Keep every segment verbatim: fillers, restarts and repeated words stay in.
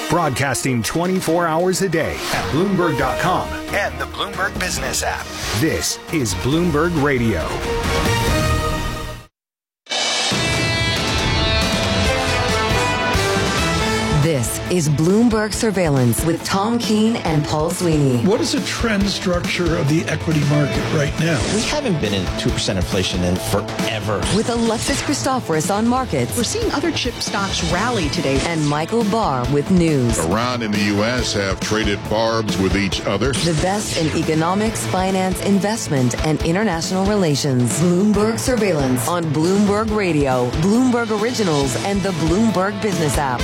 Broadcasting twenty-four hours a day at Bloomberg dot com and the Bloomberg Business app. This is Bloomberg Radio. This is Bloomberg Surveillance with Tom Keene and Paul Sweeney. What is the trend structure of the equity market right now? We haven't been in two percent inflation in forever. With Alexis Christoforous on markets. We're seeing other chip stocks rally today. And Michael Barr with news. Iran and the U S have traded barbs with each other. The best in economics, finance, investment, and international relations. Bloomberg Surveillance on Bloomberg Radio, Bloomberg Originals, and the Bloomberg Business app.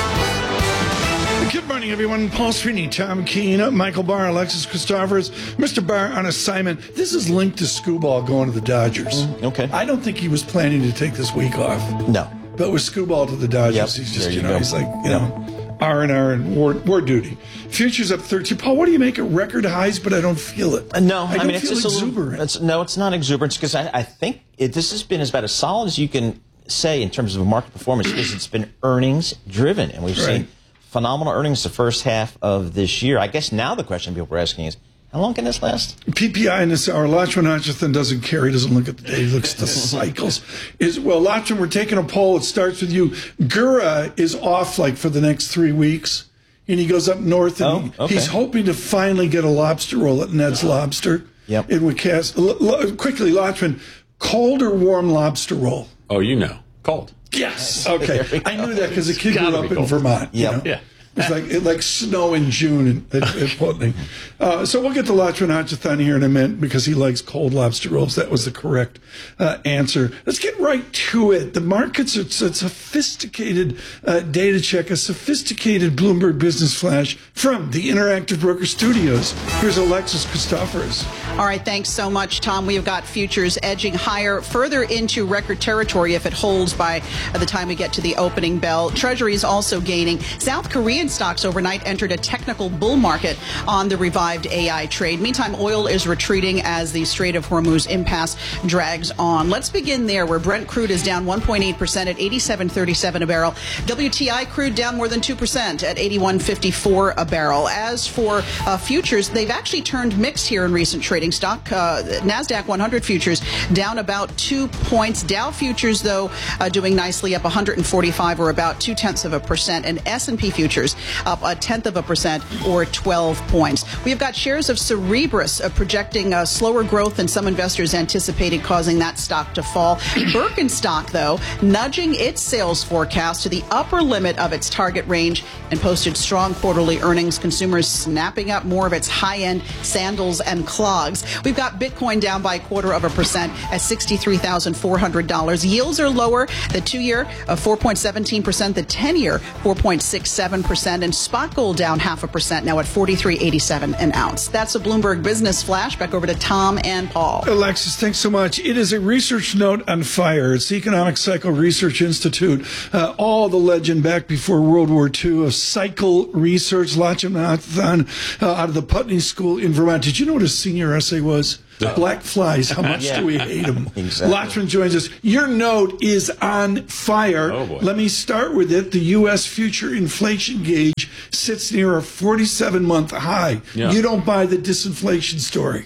Good morning, everyone. Paul Sweeney, Tom Keene, Michael Barr, Alexis Christoforous. Mister Barr on assignment. This is linked to Scooball going to the Dodgers. Mm, okay. I don't think he was planning to take this week off. No. But with Scooball to the Dodgers, Yep. he's just, There you you know, go. he's like, you Yep. know, R and R and war, war duty. Futures up thirteen. Paul, what do you make at record highs, but I don't feel it? Uh, no, I, I, don't mean, it's feel just exuberant. a little. It's, no, it's not exuberance because I, I think it, this has been as about as solid as you can say in terms of market performance because it's been earnings driven. And we've Right. seen phenomenal earnings the first half of this year. I guess now the question people are asking is, how long can this last? P P I in this hour, Lachlan Hutchison doesn't care. He doesn't look at the day. He looks at the cycles. Is Well, Lachlan, we're taking a poll. It starts with you. Gura is off like for the next three weeks. And he goes up north, and Oh, he, okay. he's hoping to finally get a lobster roll at Ned's Lobster. Yep. It would cast, l- l- quickly, Lachlan, cold or warm lobster roll? Oh, you know. Cold. Yes. Okay. There we I knew that because a kid Gotta grew be up in cold. Vermont. you Yep. know? Yeah. It's like it like snow in June at, at, at Putney. Uh, so we'll get to Lachlan Hutchison here in a minute because he likes cold lobster rolls. That was the correct uh, answer. Let's get right to it. The markets are it's a sophisticated uh, data check, a sophisticated Bloomberg Business Flash from the Interactive Broker Studios. Here's Alexis Christoforous. All right, thanks so much, Tom. We've got futures edging higher, further into record territory if it holds by the time we get to the opening bell. Treasuries also gaining. South Korean stocks overnight entered a technical bull market on the revived A I trade. Meantime, oil is retreating as the Strait of Hormuz impasse drags on. Let's begin there, where Brent crude is down one point eight percent at eighty-seven thirty-seven a barrel. W T I crude down more than two percent at eighty-one fifty-four a barrel. As for uh, futures, they've actually turned mixed here in recent trading. Stock uh, NASDAQ one hundred futures down about two points. Dow futures, though, uh, doing nicely, up one hundred forty-five or about two tenths of a percent. And S and P futures up a tenth of a percent or twelve points. We've got shares of Cerebras uh, projecting uh, slower growth than some investors anticipated, causing that stock to fall. Birkenstock, though, nudging its sales forecast to the upper limit of its target range and posted strong quarterly earnings. Consumers snapping up more of its high-end sandals and clogs. We've got Bitcoin down by a quarter of a percent at sixty-three thousand four hundred dollars. Yields are lower. The two-year of four point one seven percent, the ten-year four point six seven percent, and spot gold down half a percent now at forty-three eighty-seven an ounce. That's a Bloomberg Business Flash. Back over to Tom and Paul. Alexis, thanks so much. It is a research note on fire. It's the Economic Cycle Research Institute. Uh, all the legend back before World War Two of cycle research. Lachlan Hutchison uh, out of the Putney School in Vermont. Did you know what his senior essay was? Black flies, how much Yeah. do we hate them? Exactly. Lachlan joins us. Your note is on fire. Oh, boy. Let me start with it. The U S future inflation gauge sits near a forty-seven month high. Yeah. You don't buy the disinflation story.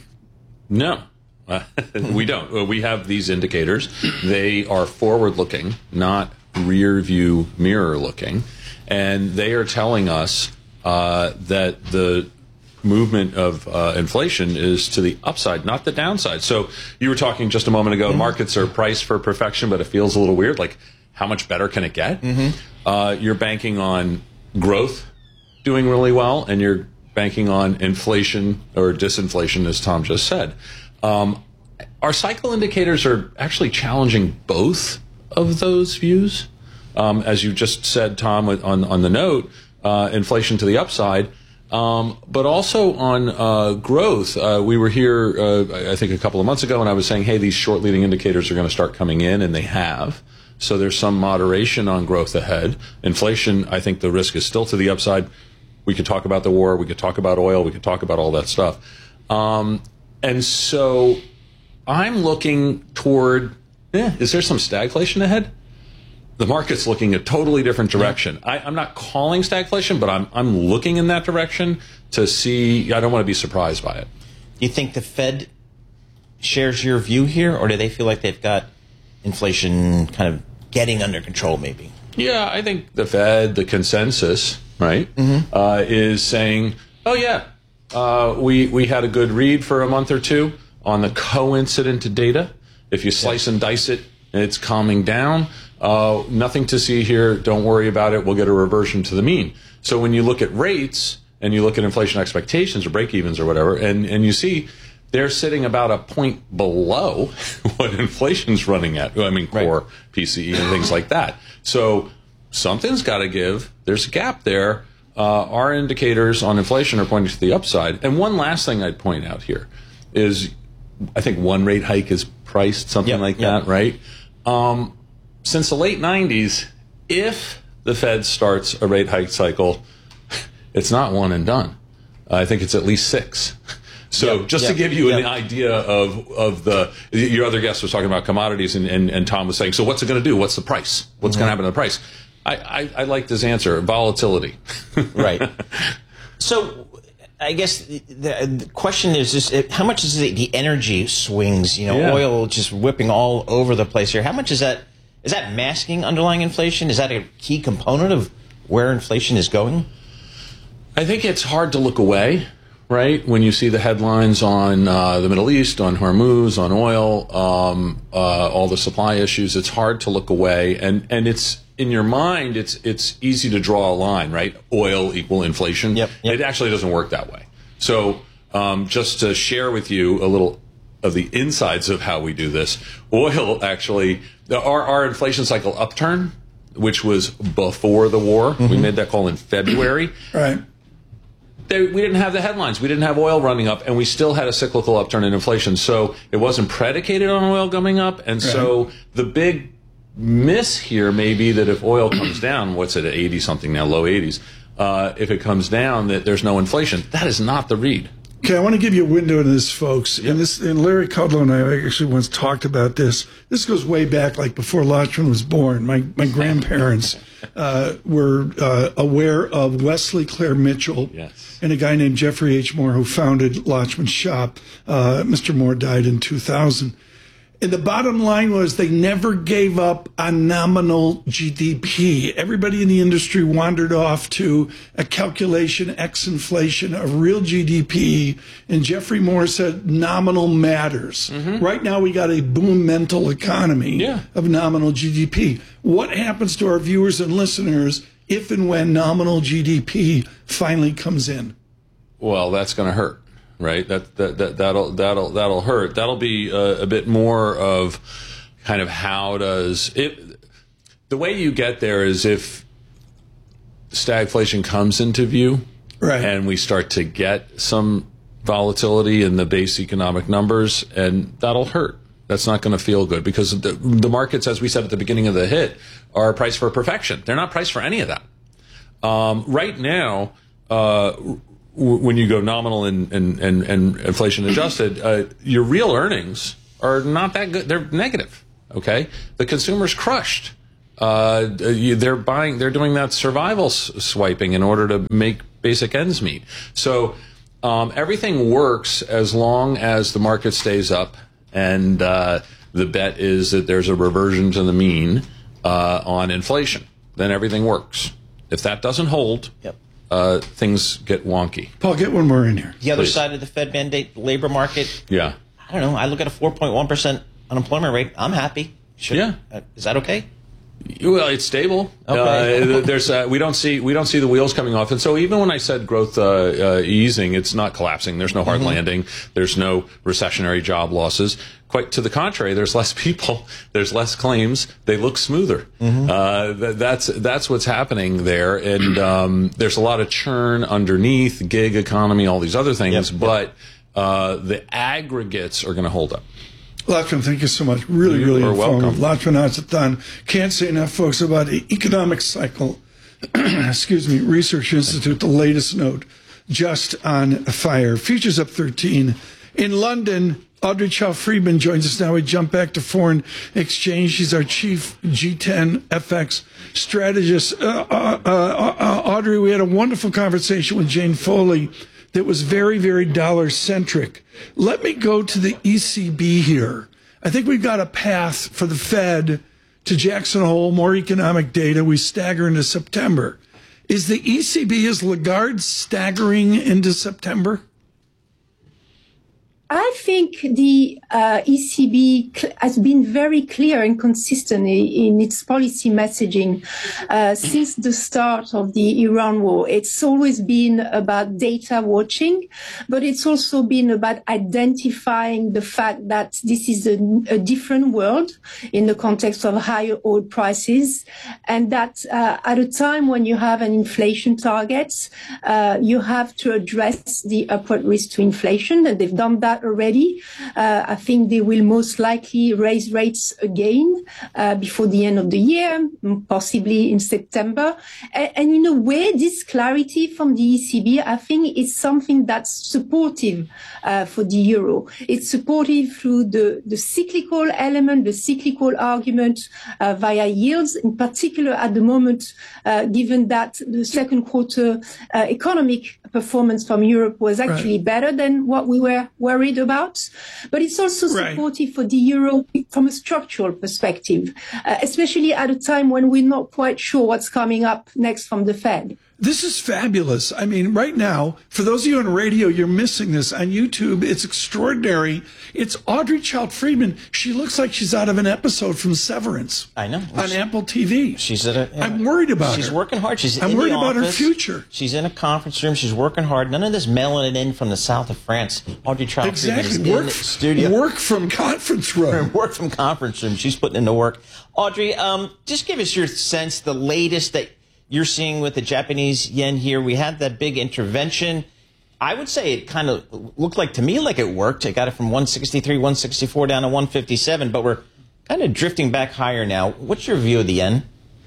No, uh, we don't. Uh, We have these indicators. They are forward-looking, not rear-view mirror-looking, and they are telling us uh, that the movement of uh, inflation is to the upside, not the downside. So you were talking just a moment ago, markets are priced for perfection, but it feels a little weird. Like, how much better can it get? Mm-hmm. Uh, you're banking on growth doing really well, and you're banking on inflation or disinflation, as Tom just said. Um, our cycle indicators are actually challenging both of those views. Um, as you just said, Tom, on, on the note, uh, inflation to the upside. Um, but also on uh, growth. Uh, we were here, uh, I think, a couple of months ago, and I was saying, hey, these short leading indicators are going to start coming in, and they have. So there's some moderation on growth ahead. Inflation, I think the risk is still to the upside. We could talk about the war. We could talk about oil. We could talk about all that stuff. Um, and so I'm looking toward, eh, is there some stagflation ahead? the market's looking a totally different direction. I, I'm not calling stagflation, but I'm I'm looking in that direction to see. I don't want to be surprised by it. Do you think the Fed shares your view here, or do they feel like they've got inflation kind of getting under control, maybe? Yeah, I think the Fed, the consensus, right, mm-hmm. uh, is saying, oh, yeah, uh, we, we had a good read for a month or two on the coincident data. If you slice yeah. and dice it, it's calming down. Uh, nothing to see here. Don't worry about it. We'll get a reversion to the mean. So when you look at rates and you look at inflation expectations or break-evens or whatever, and, and you see they're sitting about a point below what inflation's running at. I mean, core right. P C E and things like that. So something's got to give. There's a gap there. Uh, our indicators on inflation are pointing to the upside. And one last thing I'd point out here is I think one rate hike is priced, something yep, like yep. that, right? Um, since the late nineties, if the Fed starts a rate hike cycle, it's not one and done. I think it's at least six. So yep, just yep, to give you yep. an idea of, of the, your other guest was talking about commodities, and, and, and Tom was saying, so what's it going to do? What's the price? What's mm-hmm. going to happen to the price? I, I, I like this answer, volatility. Right. So I guess the, the question is just how much is the, the energy swings, you know, yeah. oil just whipping all over the place here. How much is that, is that masking underlying inflation? Is that a key component of where inflation is going? I think it's hard to look away. Right, when you see the headlines on uh, the Middle East, on Hormuz, on oil, um, uh, all the supply issues, it's hard to look away, and and it's in your mind, it's it's easy to draw a line, right? Oil equal inflation. Yep, yep. It actually doesn't work that way. So um, just to share with you a little of the insides of how we do this, oil actually, our our inflation cycle upturn, which was before the war, mm-hmm. we made that call in February. Right. They, we didn't have the headlines. We didn't have oil running up, and we still had a cyclical upturn in inflation. So it wasn't predicated on oil coming up. And right. so the big miss here may be that if oil comes down, what's it at eighty something now, low eighties, uh, if it comes down, that there's no inflation. That is not the read. Okay, I want to give you a window into this, folks. Yep. And this, and Larry Kudlow and I actually once talked about this. This goes way back, like before Lachman was born. My my grandparents uh, were uh, aware of Wesley Clare Mitchell yes. and a guy named Jeffrey H. Moore who founded Lachman's shop. Uh, Mister Moore died in two thousand. And the bottom line was they never gave up on nominal G D P. Everybody in the industry wandered off to a calculation, X inflation, of real G D P. And Jeffrey Moore said nominal matters. Mm-hmm. Right now we got a boom mental economy yeah. of nominal G D P. What happens to our viewers and listeners if and when nominal G D P finally comes in? Well, that's going to hurt. Right, that that that that'll that'll that'll hurt. That'll be a, a bit more of kind of how does it. The way you get there is if stagflation comes into view, right, and we start to get some volatility in the base economic numbers, and that'll hurt. That's not going to feel good because the, the markets, as we said at the beginning of the hit, are priced for perfection. They're not priced for any of that. Um, right now. Uh, When you go nominal and, and, and, and inflation adjusted, uh, your real earnings are not that good. They're negative. Okay, the consumer's crushed. Uh, they're buying. They're doing that survival swiping in order to make basic ends meet. So um, everything works as long as the market stays up, and uh, the bet is that there's a reversion to the mean uh, on inflation. Then everything works. If that doesn't hold. Yep. Uh, things get wonky. Paul, get one more in here. The other Please. side of the Fed mandate, labor market. Yeah. I don't know. I look at a four point one percent unemployment rate. I'm happy. Should, yeah. Uh, is that okay? Well, it's stable. Okay. Uh, there's uh, we don't see we don't see the wheels coming off, and so even when I said growth uh, uh, easing, it's not collapsing. There's no hard mm-hmm. landing. There's no recessionary job losses. Quite to the contrary, there's less people. There's less claims. They look smoother. Mm-hmm. Uh, th- that's that's what's happening there, and um, there's a lot of churn underneath, gig economy, all these other things, yep. but uh, the aggregates are going to hold up. Lachman, thank you so much. Really, you really are informative. welcome. Lachman Azzathan. Can't say enough, folks, about the economic cycle. Excuse me, Research Institute, the latest note, just on fire. Futures up thirteen. In London, Audrey Chow-Friedman joins us now. We jump back to foreign exchange. She's our chief G ten F X strategist. Uh, uh, uh, uh, Audrey, we had a wonderful conversation with Jane Foley that was very, very dollar-centric. Let me go to the E C B here. I think we've got a path for the Fed to Jackson Hole, more economic data. We stagger into September. Is the E C B, is Lagarde staggering into September? I think the uh, E C B cl- has been very clear and consistent in its policy messaging uh, since the start of the Iran war. It's always been about data watching, but it's also been about identifying the fact that this is a, a different world in the context of higher oil prices, and that uh, at a time when you have an inflation target, uh, you have to address the upward risk to inflation, and they've done that already. Uh, I think they will most likely raise rates again uh, before the end of the year, possibly in September. And, and in a way, this clarity from the E C B, I think, is something that's supportive uh, for the euro. It's supportive through the, the cyclical element, the cyclical argument uh, via yields, in particular at the moment, uh, given that the second quarter uh, economic performance from Europe was actually right. better than what we were worried about. But it's also supportive right. for the euro from a structural perspective, uh, especially at a time when we're not quite sure what's coming up next from the Fed. This is fabulous. I mean, right now, for those of you on radio, you're missing this. On YouTube, it's extraordinary. It's Audrey Chow-Friedman. She looks like she's out of an episode from Severance. I know. On she, Apple T V. She's at a, yeah. I'm worried about she's her. She's working hard. She's I'm in worried the about office. her future. She's in a conference room. She's working hard. None of this mailing it in from the south of France. Audrey Chow-Friedman exactly. is work, in the studio. Work from conference room. Work from conference room. She's putting in the work. Audrey, um, just give us your sense, the latest that you're seeing with the Japanese yen here. We had that big intervention. I would say it kind of looked like to me like it worked. It got it from one sixty-three, one sixty-four down to one fifty-seven, but we're kind of drifting back higher now. What's your view of the yen?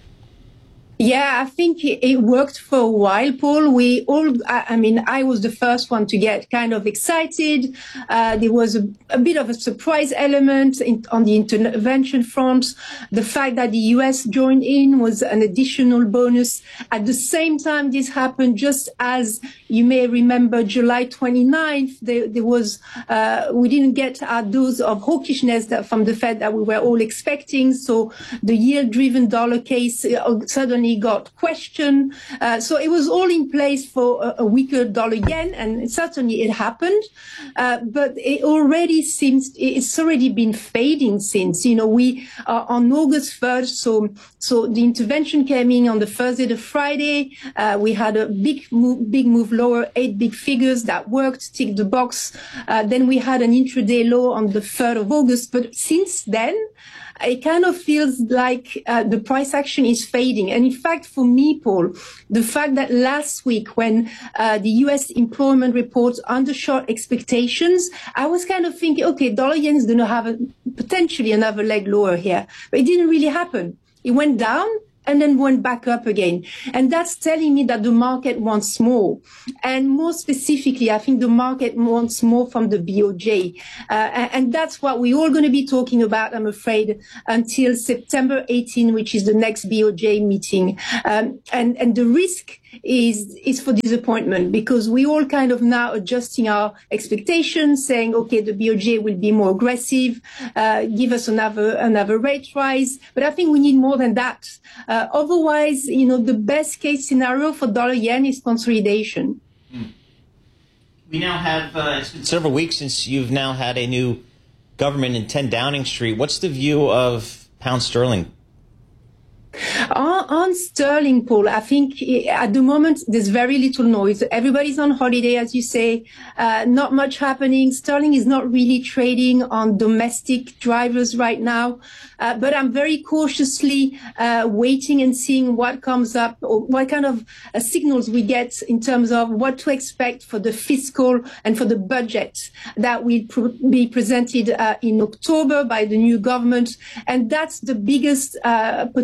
Yeah, I think it worked for a while, Paul. We all, I mean, I was the first one to get kind of excited. Uh, there was a, a bit of a surprise element in, on the intervention front. The fact that the U S joined in was an additional bonus. At the same time, this happened just as you may remember, July twenty-ninth, there, there was, uh, we didn't get our dose of hawkishness that, from the Fed that we were all expecting. So the yield-driven dollar case uh, suddenly got questioned. Uh, so it was all in place for a, a weaker dollar yen, and certainly it happened. Uh, but it already seems, it's already been fading since, you know, we are on August first. So, so the intervention came in on the Thursday to Friday. Uh, we had a big move, big move lower, eight big figures that worked, ticked the box. Uh, then we had an intraday low on the third of August. But since then, it kind of feels like uh, the price action is fading. And in fact, for me, Paul, the fact that last week when uh, the U S employment reports undershot expectations, I was kind of thinking, okay, dollar yen is going to have a, potentially another leg lower here. But it didn't really happen. It went down and then went back up again. And that's telling me that the market wants more. And more specifically, I think the market wants more from the B O J. Uh, and that's what we're all going to be talking about, I'm afraid, until September eighteenth, which is the next B O J meeting. Um, and, and the risk is, is for disappointment, because we all kind of now adjusting our expectations, saying, okay, the B O J will be more aggressive, uh, give us another, another rate rise. But I think we need more than that. Uh, otherwise, you know, the best case scenario for dollar yen is consolidation. Mm. We now have, uh, it's been several weeks since you've now had a new government in ten Downing Street. What's the view of pound sterling? On, on sterling, Paul, I think at the moment there's very little noise. Everybody's on holiday, as you say, uh, not much happening. Sterling is not really trading on domestic drivers right now. Uh, but I'm very cautiously uh, waiting and seeing what comes up, or what kind of uh, signals we get in terms of what to expect for the fiscal and for the budget that will pr- be presented uh, in October by the new government. And that's the biggest uh, potential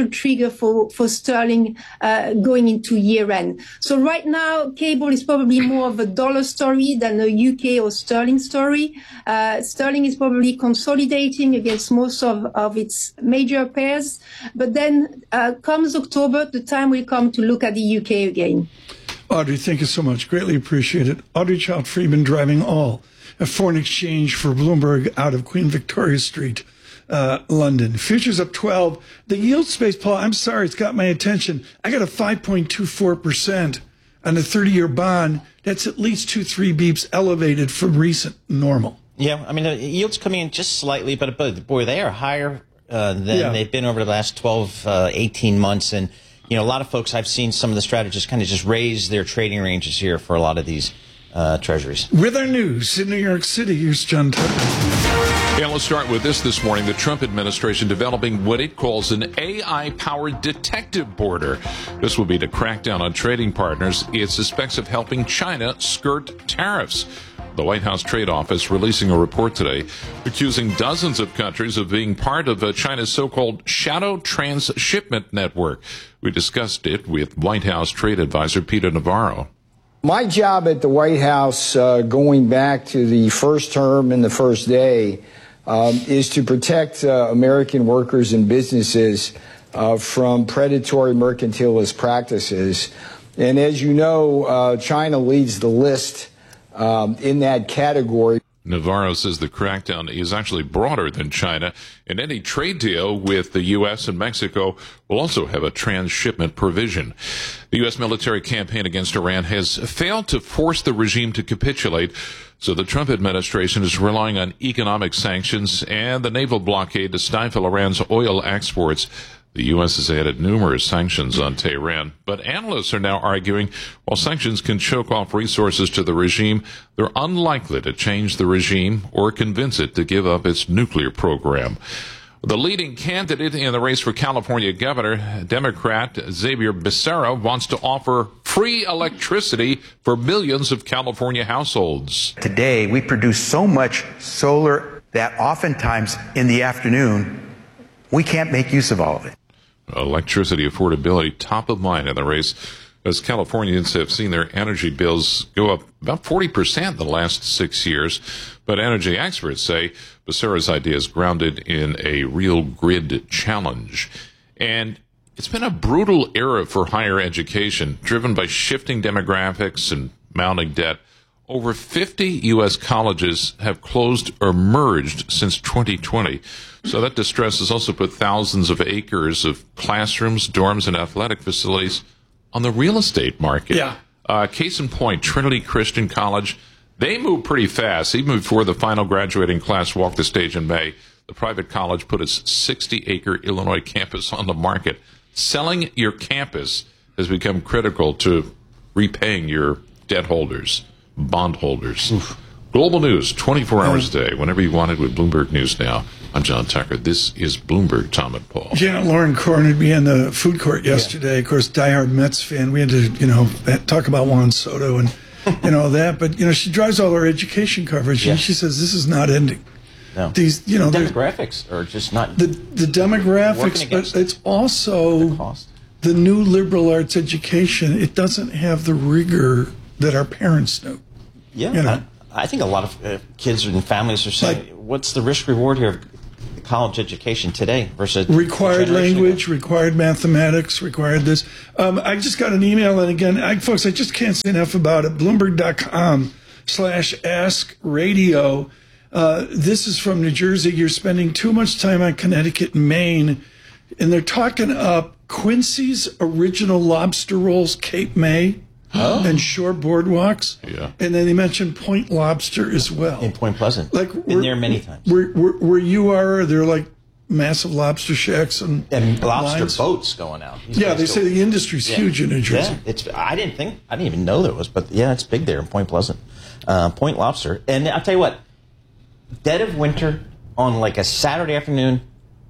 potential trigger for, for sterling uh, going into year end. So right now, cable is probably more of a dollar story than a U K or sterling story. Uh, sterling is probably consolidating against most of, of its major pairs. But then uh, comes October, the time will come to look at the U K again. Audrey, thank you so much. Greatly appreciate it. Audrey Child-Friedman driving all a foreign exchange for Bloomberg out of Queen Victoria Street, uh, London. Futures up twelve. The yield space, Paul, I'm sorry, it's got my attention. I got a five point two four percent on a thirty-year bond. That's at least two, three beeps elevated from recent normal. Yeah, I mean, the yields coming in just slightly, but, but boy, they are higher uh, than yeah. they've been over the last twelve, uh, eighteen months. And, you know, a lot of folks, I've seen some of the strategists kind of just raise their trading ranges here for a lot of these uh, treasuries. With our news in New York City, here's John Tucker. Yeah, let's start with this this morning. The Trump administration developing what it calls an A I-powered detective border. This will be to crack down on trading partners it suspects of helping China skirt tariffs. The White House Trade Office releasing a report today accusing dozens of countries of being part of China's so-called shadow transshipment network. We discussed it with White House Trade Advisor Peter Navarro. My job at the White House, uh, going back to the first term and the first day, um, is to protect uh, American workers and businesses uh, from predatory mercantilist practices. And as you know, uh, China leads the list um, in that category. Navarro says the crackdown is actually broader than China, and any trade deal with the U S and Mexico will also have a transshipment provision. The U S military campaign against Iran has failed to force the regime to capitulate, so the Trump administration is relying on economic sanctions and the naval blockade to stifle Iran's oil exports. The U S has added numerous sanctions on Tehran, but analysts are now arguing while sanctions can choke off resources to the regime, they're unlikely to change the regime or convince it to give up its nuclear program. The leading candidate in the race for California governor, Democrat Xavier Becerra, wants to offer free electricity for millions of California households. Today, we produce so much solar that oftentimes in the afternoon, we can't make use of all of it. Electricity affordability top of mind in the race as Californians have seen their energy bills go up about forty percent in the last six years. But energy experts say Becerra's idea is grounded in a real grid challenge. And it's been a brutal era for higher education, driven by shifting demographics and mounting debt. Over fifty U S colleges have closed or merged since twenty twenty. So that distress has also put thousands of acres of classrooms, dorms, and athletic facilities on the real estate market. Yeah. Uh, case in point, Trinity Christian College, they moved pretty fast. Even before the final graduating class walked the stage in May, the private college put its sixty-acre Illinois campus on the market. Selling your campus has become critical to repaying your debt holders, bond holders. Oof. Global news, twenty-four hours a day, whenever you want it with Bloomberg News Now. I'm John Tucker. This is Bloomberg, Tom and Paul. Janet Lauren cornered me in the food court yesterday. Yeah. Of course, diehard Mets fan. We had to, you know, talk about Juan Soto and, you know, that. But, you know, she drives all her education coverage, yeah. and she says this is not ending. No. These, you know, the demographics are just not the the demographics, but it's also the, the new liberal arts education. It doesn't have the rigor that our parents knew. Yeah, you know? I, I think a lot of uh, kids and families are saying, like, "What's the risk reward here of college education today versus required language, ago? required mathematics, required this?" Um, I just got an email, and again, I, folks, I just can't say enough about it. Bloomberg dot com slash ask radio. Uh, this is from New Jersey. You're spending too much time on Connecticut and Maine, and they're talking up Quincy's original lobster rolls, Cape May, oh. and shore boardwalks. Yeah. And then they mentioned Point Lobster as well. In Point Pleasant. Like, been there many times. Where, where, where you are, they're like massive lobster shacks and, and lobster lines. boats going out. These yeah, they say the industry's yeah. huge in New Jersey. Yeah, it's. I didn't think. I didn't even know there was, but yeah, it's big there in Point Pleasant. Uh, Point Lobster, and I'll tell you what. Dead of winter on like a Saturday afternoon,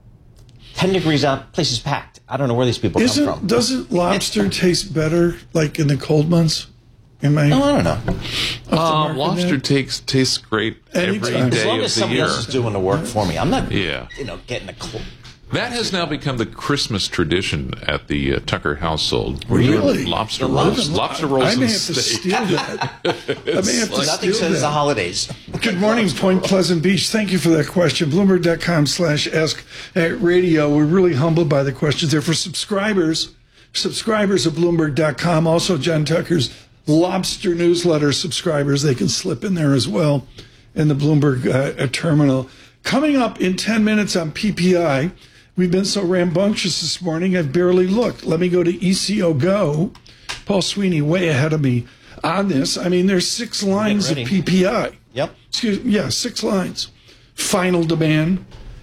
ten degrees out, place is packed. I don't know where these people Isn't, come from. Doesn't lobster taste better like in the cold months? Am I? No, I don't know. Uh, lobster takes tastes great every Anytime. day as long of as the somebody year. else is doing the work for me. I'm not, yeah. you know, getting a cold. That has now become the Christmas tradition at the uh, Tucker household. Really? Lobster The rolls. lo- Lobster rolls I may and have to steak. steal that. I may have to Nothing steal says that. the holidays. Good morning, Point Pleasant Beach. Thank you for that question. Bloomberg.com slash ask at radio. We're really humbled by the questions there. For subscribers, subscribers of Bloomberg dot com, also John Tucker's Lobster newsletter subscribers, they can slip in there as well in the Bloomberg uh, terminal. Coming up in ten minutes on P P I, we've been so rambunctious this morning, I've barely looked. Let me go to E C O Go. Paul Sweeney way ahead of me on this. I mean, there's six lines of P P I. Yep. Excuse me. Yeah, six lines. Final demand,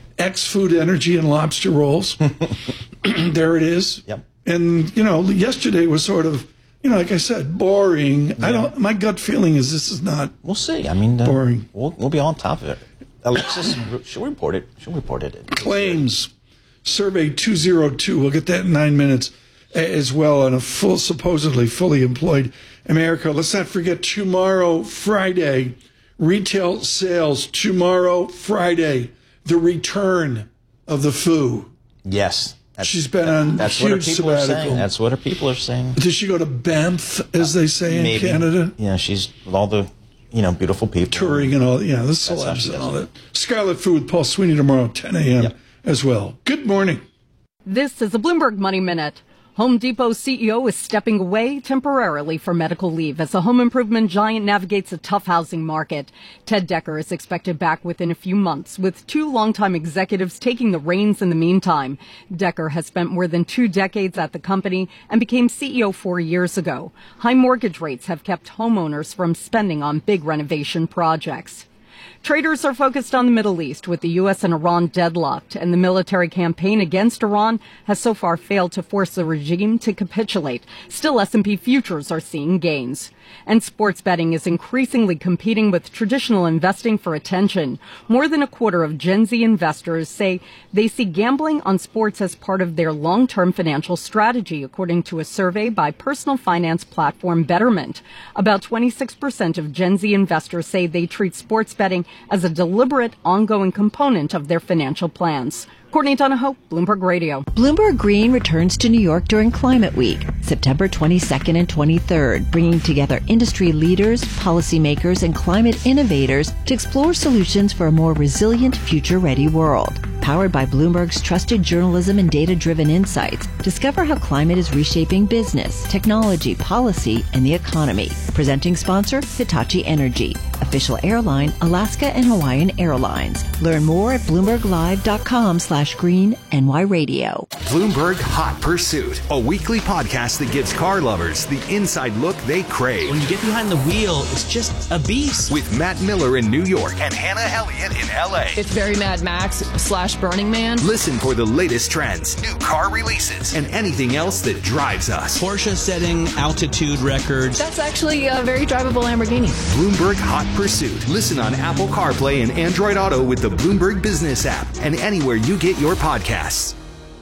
X food, energy, and lobster rolls. There it is. Yep. And, you know, yesterday was sort of, you know, like I said, boring. Yeah. I don't, my gut feeling is this is not We'll see. I mean, uh, boring. We'll, we'll be on top of it. Alexis, she'll report it. She'll report it. Claims. Survey two oh two. We'll get that in nine minutes as well on a full, supposedly fully employed America. Let's not forget tomorrow, Friday, retail sales. Tomorrow, Friday, the return of the Foo. Yes. That's, She's been on that's huge what her people sabbatical. Are saying. That's what her people are saying. Did she go to Banff, as they say in Maybe. Canada? Yeah, she's with all the, you know, beautiful people. Touring and all, yeah, the celebs and all that. Scarlet Food with Paul Sweeney tomorrow, ten a.m. Yep. as well. Good morning. This is a Bloomberg Money Minute. Home Depot C E O is stepping away temporarily for medical leave as the home improvement giant navigates a tough housing market. Ted Decker is expected back within a few months, with two longtime executives taking the reins in the meantime. Decker has spent more than two decades at the company and became C E O four years ago. High mortgage rates have kept homeowners from spending on big renovation projects. Traders are focused on the Middle East, with the U S and Iran deadlocked, and the military campaign against Iran has so far failed to force the regime to capitulate. Still, S and P futures are seeing gains. And sports betting is increasingly competing with traditional investing for attention. More than a quarter of Gen Z investors say they see gambling on sports as part of their long-term financial strategy, according to a survey by personal finance platform Betterment. About twenty-six percent of Gen Z investors say they treat sports betting as a deliberate, ongoing component of their financial plans. Courtney Donahoe, Bloomberg Radio. Bloomberg Green returns to New York during Climate Week, September twenty-second and twenty-third, bringing together industry leaders, policymakers, and climate innovators to explore solutions for a more resilient, future-ready world. Powered by Bloomberg's trusted journalism and data-driven insights, discover how climate is reshaping business, technology, policy, and the economy. Presenting sponsor, Hitachi Energy. Official airline, Alaska and Hawaiian Airlines. Learn more at bloomberglive.com slash green NY radio. Bloomberg Hot Pursuit, a weekly podcast that gives car lovers the inside look they crave. When you get behind the wheel, it's just a beast. With Matt Miller in New York and Hannah Elliott in L A. It's very Mad Max slash Burning Man. Listen for the latest trends, new car releases, and anything else that drives us. Porsche setting altitude records. That's actually a very drivable Lamborghini. Bloomberg Hot Pursuit. Listen on Apple CarPlay and Android Auto with the Bloomberg Business app and anywhere you get your podcasts.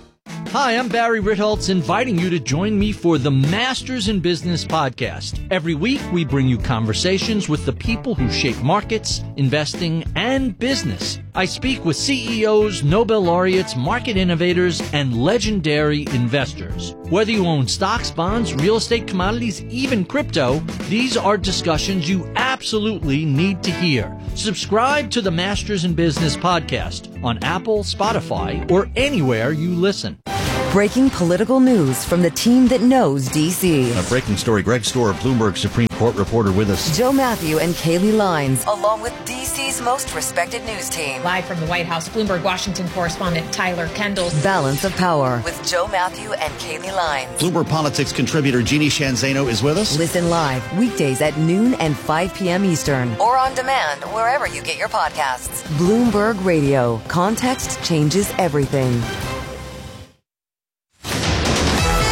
Hi, I'm Barry Ritholtz, inviting you to join me for the Masters in Business podcast. Every week, we bring you conversations with the people who shape markets, investing, and business. I speak with C E Os, Nobel laureates, market innovators, and legendary investors. Whether you own stocks, bonds, real estate, commodities, even crypto, these are discussions you absolutely need to hear. Subscribe to the Masters in Business podcast on Apple, Spotify, or anywhere you listen. Breaking political news from the team that knows D C. A breaking story. Greg Storer, Bloomberg Supreme Court reporter with us. Joe Matthew and Kaylee Lines, along with D C's most respected news team. Live from the White House, Bloomberg Washington correspondent Tyler Kendall. Balance of Power with Joe Matthew and Kaylee Lines. Bloomberg Politics contributor Jeannie Shanzano is with us. Listen live weekdays at noon and five p.m. Eastern, or on demand wherever you get your podcasts. Bloomberg Radio. Context changes everything.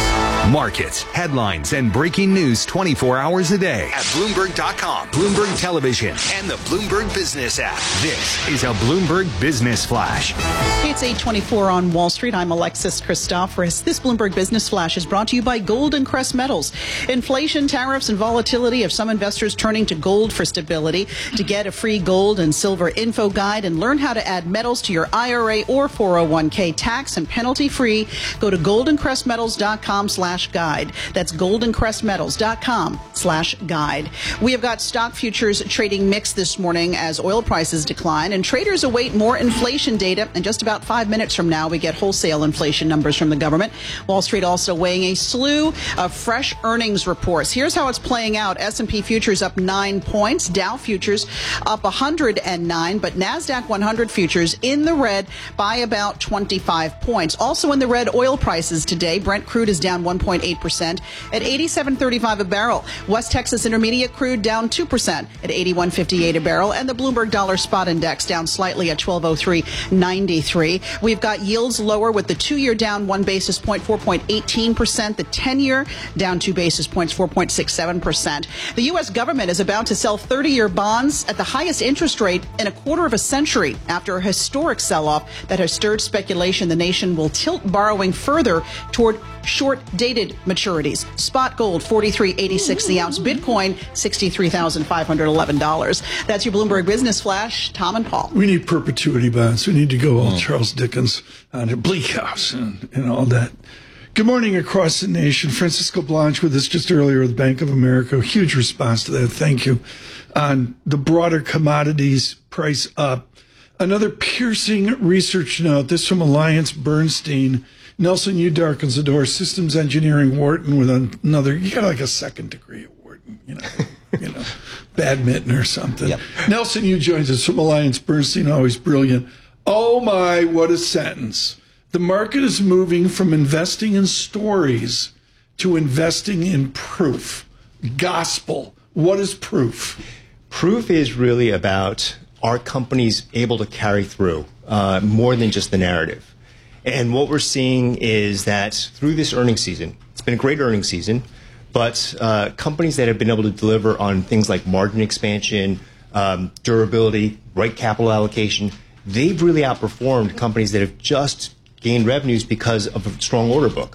Markets, headlines, and breaking news twenty-four hours a day at Bloomberg dot com, Bloomberg Television, and the Bloomberg Business app. This is a Bloomberg Business Flash. It's eight twenty-four on Wall Street. I'm Alexis Christoforous. This Bloomberg Business Flash is brought to you by Golden Crest Metals. Inflation, tariffs, and volatility have some investors turning to gold for stability. To get a free gold and silver info guide and learn how to add metals to your I R A or four oh one k tax and penalty free, go to golden crest metals dot com slash guide. That's golden crest metals dot com slash guide. We have got stock futures trading mixed this morning as oil prices decline, and traders await more inflation data. In just about five minutes from now, we get wholesale inflation numbers from the government. Wall Street also weighing a slew of fresh earnings reports. Here's how it's playing out. S and P futures up nine points. Dow futures up one hundred nine, but NASDAQ one hundred futures in the red by about twenty-five points. Also in the red, oil prices today. Brent crude is down one point eight percent at eighty-seven thirty-five a barrel. West Texas Intermediate crude down two percent at eighty-one fifty-eight a barrel. And the Bloomberg Dollar Spot Index down slightly at twelve oh three ninety-three. We've got yields lower with the two-year down one basis point, four point one eight percent. The ten-year down two basis points, four point six seven percent. The U S government is about to sell thirty-year bonds at the highest interest rate in a quarter of a century after a historic sell-off that has stirred speculation the nation will tilt borrowing further toward short-dated maturities. Spot gold, forty-three eighty-six the ounce. Bitcoin, sixty-three thousand five hundred eleven dollars. That's your Bloomberg Business Flash. Tom and Paul. We need perpetuity bonds. We need to go all Charles Dickens on a Bleak House and, and all that. Good morning across the nation. Francisco Blanche with us just earlier with Bank of America. Huge response to that. Thank you. On the broader commodities price up. Another piercing research note. This from Alliance Bernstein. Nelson, you darkens the door. Systems engineering Wharton with another. You got like a second degree at Wharton, you know, you know, badminton or something. Yep. Nelson, you joins us from Alliance Bernstein. Always brilliant. Oh my, what a sentence. The market is moving from investing in stories to investing in proof. Gospel. What is proof? Proof is really about, are companies able to carry through uh, more than just the narrative? And what we're seeing is that through this earnings season, it's been a great earnings season, but uh, companies that have been able to deliver on things like margin expansion, um, durability, right capital allocation, they've really outperformed companies that have just gained revenues because of a strong order book.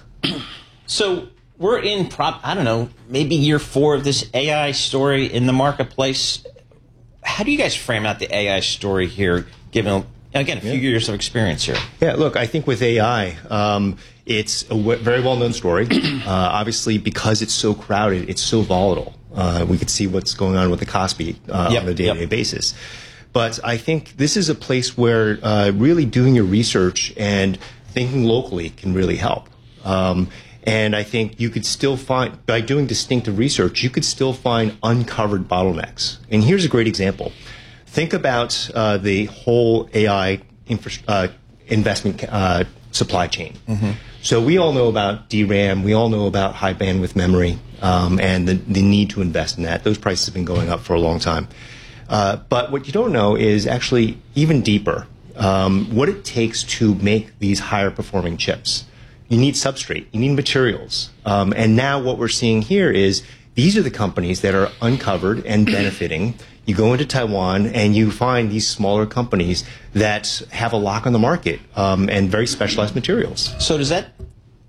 So we're in, prop, I don't know, maybe year four of this A I story in the marketplace. How do you guys frame out the A I story here, given, again, a few yeah. years of experience here? Yeah, look, I think with A I, um, it's a w- very well-known story. uh, obviously, because it's so crowded, it's so volatile. Uh, we could see what's going on with the Kospi uh, yep, on a day-to-day yep. basis. But I think this is a place where uh, really doing your research and thinking locally can really help. Um, and I think you could still find, by doing distinctive research, you could still find uncovered bottlenecks. And here's a great example. Think about uh, the whole A I infra- uh, investment uh, supply chain. Mm-hmm. So we all know about D RAM. We all know about high bandwidth memory um, and the, the need to invest in that. Those prices have been going up for a long time. Uh, but what you don't know is actually even deeper. Um, what it takes to make these higher performing chips. You need substrate, you need materials. Um, and now what we're seeing here is these are the companies that are uncovered and benefiting. You go into Taiwan and you find these smaller companies that have a lock on the market um, and very specialized materials. So does that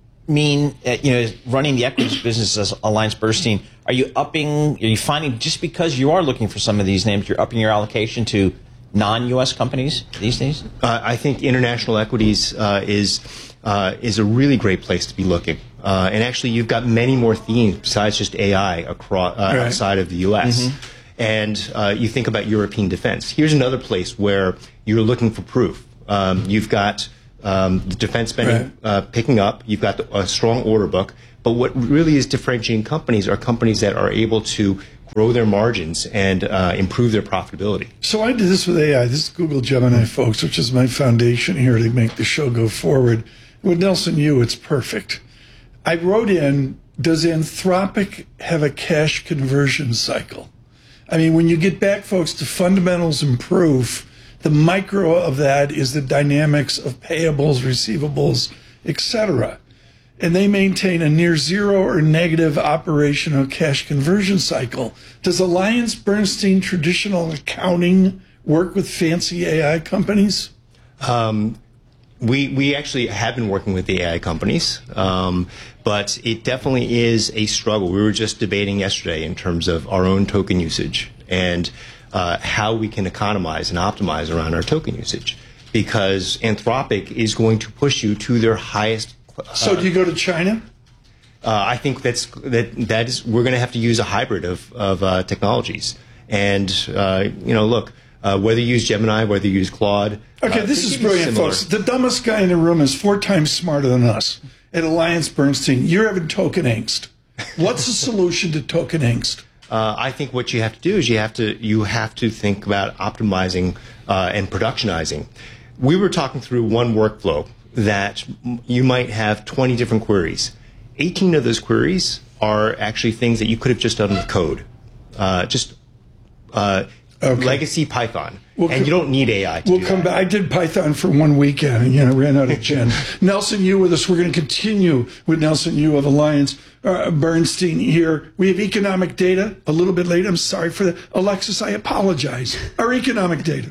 mean, uh, you know, running the equities business as Alliance Bernstein, are you upping, are you finding just because you are looking for some of these names, you're upping your allocation to non-U S companies these days? Uh, I think international equities uh, is uh, is a really great place to be looking. Uh, and actually, you've got many more themes besides just A I across, uh, right. outside of the U S. Mm-hmm. And uh, you think about European defense. Here's another place where you're looking for proof. Um, you've got um, the defense spending right. uh, picking up. You've got the, a strong order book. But what really is differentiating companies are companies that are able to grow their margins and uh, improve their profitability. So I did this with A I. This is Google Gemini, folks, which is my foundation here to make the show go forward. With Nelson Yu, it's perfect. I wrote in, does Anthropic have a cash conversion cycle? I mean, when you get back, folks, to fundamentals and proof, the micro of that is the dynamics of payables, receivables, et cetera. and they maintain a near zero or negative operational cash conversion cycle. Does Alliance Bernstein traditional accounting work with fancy A I companies? Um, we we actually have been working with the A I companies, um, but it definitely is a struggle. We were just debating yesterday in terms of our own token usage and uh, how we can economize and optimize around our token usage, because Anthropic is going to push you to their highest. Uh, so do you go to China? Uh, I think that's that that is we're going to have to use a hybrid of of uh, technologies, and uh, you know, look. Uh, whether you use Gemini, whether you use Claude. Okay, uh, this is brilliant, folks. The dumbest guy in the room is four times smarter than us. At Alliance Bernstein, you're having token angst. What's the solution to token angst? Uh, I think what you have to do is you have to you have to think about optimizing uh, and productionizing. We were talking through one workflow that you might have twenty different queries. eighteen of those queries are actually things that you could have just done with code. Uh, just uh, Okay. Legacy Python, we'll and you don't need A I to We'll do come that. back. I did Python for one weekend and, you know, ran out of gen. Nelson Yu with us. We're going to continue with Nelson Yu of Alliance uh, Bernstein here. We have economic data a little bit late. I'm sorry for that. Alexis, I apologize. Our economic data.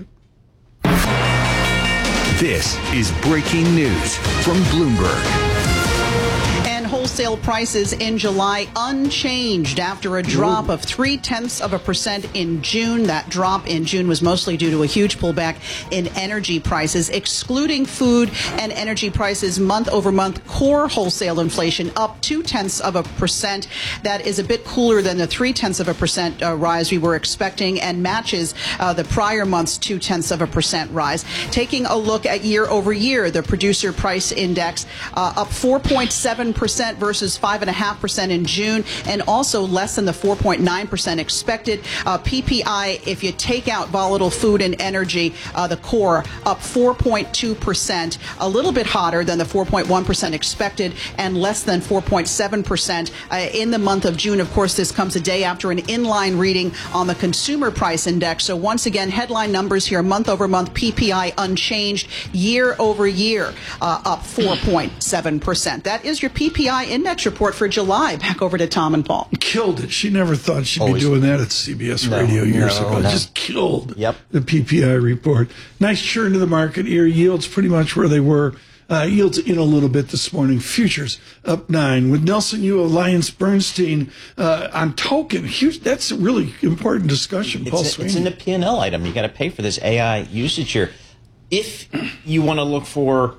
This is breaking news from Bloomberg. Wholesale prices in July unchanged after a drop of three-tenths of a percent in June. That drop in June was mostly due to a huge pullback in energy prices. Excluding food and energy prices, month-over-month core wholesale inflation up two-tenths of a percent. That is a bit cooler than the three-tenths of a percent uh, rise we were expecting and matches uh, the prior month's two-tenths of a percent rise. Taking a look at year-over-year, the producer price index uh, up four point seven percent versus five point five percent in June, and also less than the four point nine percent expected. Uh, P P I, if you take out volatile food and energy, uh, the core up four point two percent, a little bit hotter than the four point one percent expected and less than four point seven percent uh, in the month of June. Of course, this comes a day after an inline reading on the consumer price index. So once again, headline numbers here, month over month, P P I unchanged, year over year uh, up four point seven percent. That is your P P I index report for July. Back over to Tom and Paul. Killed it. She never thought she'd Always. be doing that at C B S No, Radio years no, ago. no. Just killed Yep. the P P I report. Nice churn to the market here. Yields pretty much where they were. Uh, yields in a little bit this morning. Futures up nine. With Nelson Yu, Alliance Bernstein uh, on token. Huge, that's a really important discussion. Paul It's, a, it's in Sweeney. the P and L item. You got to pay for this A I usage here. If you want to look for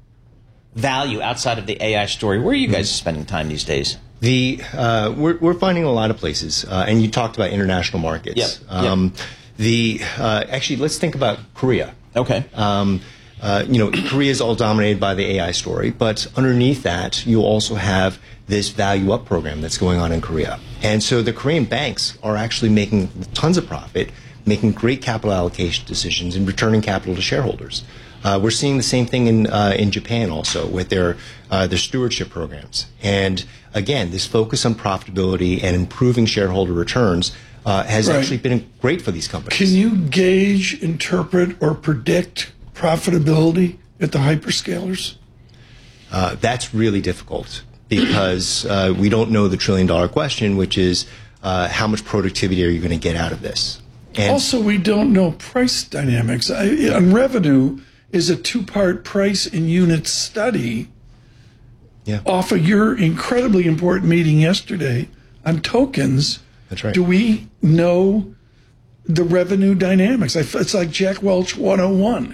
value outside of the A I story, where are you guys spending time these days? The uh, we're we're finding a lot of places, uh, and you talked about international markets. Yep. Um, Yep. The uh, actually, let's think about Korea. Okay. Um, uh, you know, Korea is all dominated by the A I story, but underneath that, you also have this value up program that's going on in Korea, and so the Korean banks are actually making tons of profit, making great capital allocation decisions, and returning capital to shareholders. Uh, we're seeing the same thing in uh, in Japan also with their uh, their stewardship programs. And again, this focus on profitability and improving shareholder returns uh, has Right. actually been great for these companies. Can you gauge, interpret, or predict profitability at the hyperscalers? Uh, that's really difficult because uh, we don't know the trillion dollar question, which is uh, how much productivity are you going to get out of this? And Also, we don't know price dynamics. I, on revenue is a two-part price and unit study Yeah. off of your incredibly important meeting yesterday on tokens. That's right. Do we know the revenue dynamics? I f It's like Jack Welch one oh one.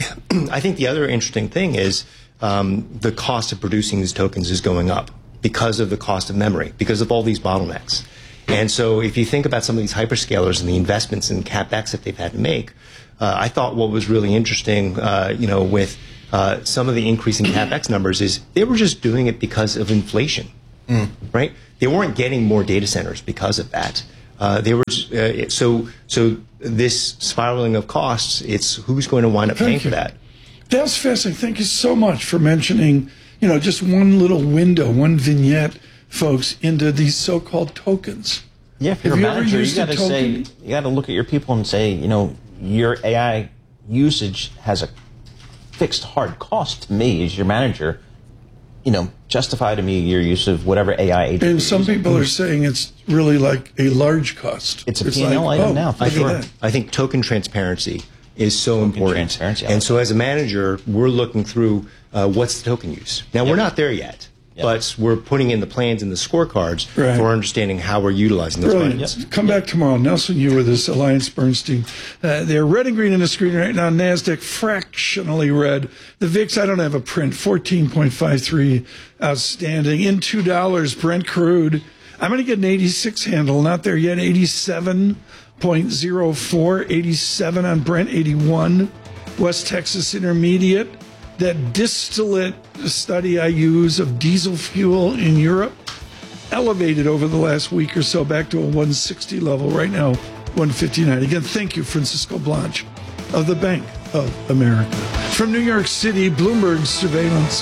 I think the other interesting thing is um, the cost of producing these tokens is going up because of the cost of memory, because of all these bottlenecks. And so if you think about some of these hyperscalers and the investments in CapEx that they've had to make, uh, I thought what was really interesting, uh, you know, with uh, some of the increasing CapEx numbers is they were just doing it because of inflation, mm. right? They weren't getting more data centers because of that. Uh, they were just, uh, so so this spiraling of costs. It's who's going to wind up Thank paying you. for that. That's fascinating. Thank you so much for mentioning, you know, just one little window, one vignette, folks, into these so-called tokens. Yeah, if you're Have a you ever manager, you used a got to say, token? you got to look at your people and say, you know, your A I usage has a fixed hard cost to me as your manager. You know, justify to me your use of whatever A I agent. And some people are saying it's really like a large cost. It's a P and L like, item oh, now. I think, that. I think token transparency is so Token important. transparency, I And like so as a manager, we're looking through uh, what's the token use. Now, Yep. we're not there yet, Yep. but we're putting in the plans and the scorecards Right. for understanding how we're utilizing those Brilliant. funds. Come back tomorrow. Nelson, you with us, Alliance Bernstein. Uh, they're red and green in the screen right now. NASDAQ fractionally red. The V I X, I don't have a print, fourteen point five three outstanding. In two dollars, Brent crude. I'm going to get an eighty-six handle. Not there yet. eighty-seven point oh four. eighty-seven on Brent, eighty-one. West Texas Intermediate. That distillate study I use of diesel fuel in Europe elevated over the last week or so back to a one sixty level. Right now, one fifty-nine. Again, thank you, Francisco Blanche of the Bank of America. From New York City, Bloomberg Surveillance.